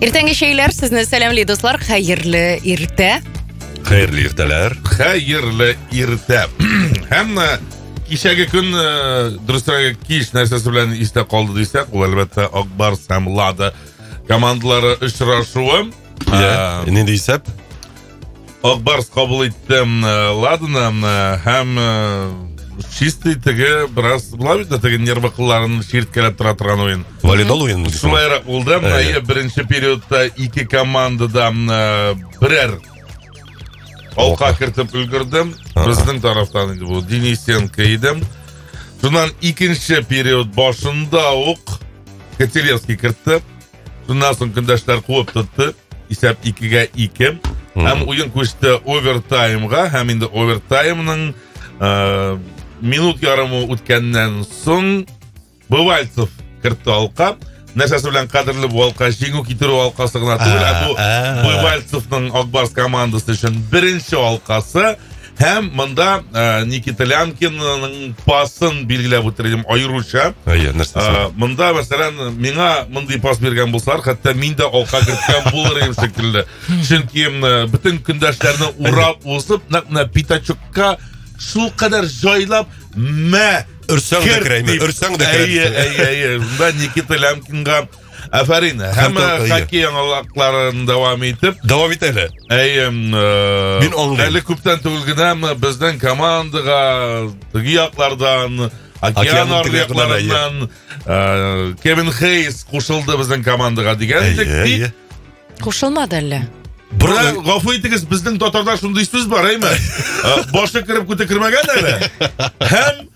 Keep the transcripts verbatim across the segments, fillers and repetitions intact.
Иртәнге шейләр сезне сәламле дуслар, хәерле иртә. Хәерле иртәләр. Хәерле иртә. Һәм кичәге көн дөресрәк кич нәрсәсе белән истә калды дисәк, ул әлбәттә Акбарс һәм Лада командалары очрашуы. Я, нинди исәп? Акбарс кабул итте Ладаны һәм чистый теге бераз була бит теге нервы кылларын ширткәләп тора торган уен. Валидол уен. Шулайрак булды. Беренче периодта ике командада берәр алка кертеп өлгердем. Безнең тарафтан инде бу Денисенко иде. Шуннан икенче период башында ук Котелевский кертте. Шуннан соң көндәшләр куып тотты. Исәп икегә ике. Һәм уен күчте овертаймга. Һәм инде овертаймның минут ярымы үткәннән соң Бывальцев кертте алка. Нәрсәсе белән кадерле бу алка җиңү китерү алкасы гына түгел, бу Бывальцевның Акбарс командасы өчен беренче алкасы. Һәм монда Никита Лямкинның пасын билгеләп үтердем аеруча. Монда мәсәлән миңа мондый пас биргән булсалар, хәтта мин дә алка керткән булыр идем шикелле. Чөнки бөтен көндәшләрне урап узып, нәкъ Питачукка шул кадәр җайлап мә Өрсәң дә керәйме? Өрсәң дә керәйме? Әйе, әйе. Монда Никита Лямкинга афарин. Һәм хоккей яңалыкларын дәвам итеп. Дәвам ит әле. Әйе. Мин аңлыйм. Әле күптән түгел генә безнең командага теге яклардан, океан якларыннан Кевин Хейс кушылды безнең командага дигән. Кушылмады әле. Бер гафу итегез, безнең татарда шундый сүз бар, әйме? Башы кереп күтә кермәгән әле. Һәм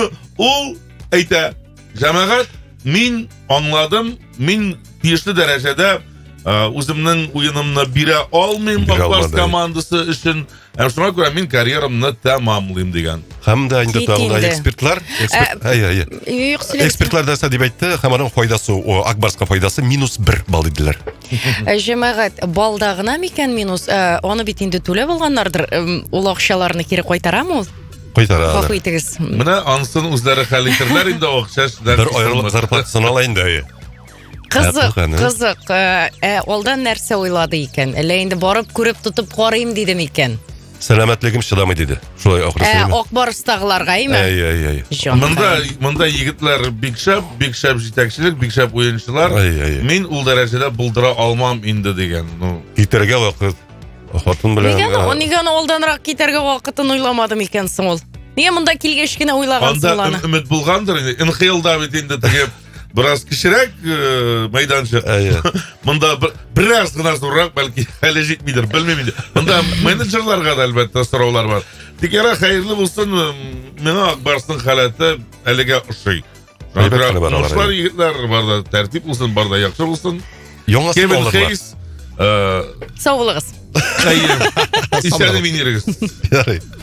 ул әйтә, җәмәгать, мин аңладым, мин тиешле дәрәҗәдә үземнең уенымны бирә алмыйм Акбарс командасы өчен. Һәм шуңа күрә мин карьерамны тәмамлыйм дигән. Һәм дә инде тагында экспертлар, әйе, әйе. Экспертлар да дип әйтте, һәм аның файдасы, о Акбарска файдасы минус бер балл диделәр. Җәмәгать, балда гына микән минус? Аны бит инде түләп алганнардыр. Ул акчаларны кире кайтарамы ул? Кайтаралар. Гафу итегез. Менә ансын үзләре хәл итерләр инде акча. Бер аерым зарплатасын ала инде. Кызык, кызык. Алдан нәрсә уйлады икән? Әллә инде барып күреп тотып карыйм диде микән? Сәламәтлегем чыдамый диде. Шулай ахырсы. Акбарстагыларга, әйме? Әйе, әйе. Монда, монда егетләр бик шәп, бик шәп җитәкчелек, бик шәп уенчылар. Мин ул дәрәҗәдә булдыра алмам инде дигән. Ну, китәргә вакыт. Хатын белән. Нигә, нигә алданрак китәргә вакытын уйламадым икән соң ул? Нигә монда килгәч кенә уйлаган суланы? Анда өмет булгандыр инде. НХЛда бит инде теге бераз кичерәк мәйданчык. Монда бераз гына зуррак, бәлки хәле җитмидер, белмим инде. Монда менеджерларга да әлбәттә сораулар бар. Тик яра хәерле булсын, миңа Акбарсның халаты әлегә ошый. Уңышлар егетләр бар да, тәртип булсын, бар да яхшы булсын. Кевин Хейс, сау булыгыз. Әйе. Исәнме минерегез. Ярый.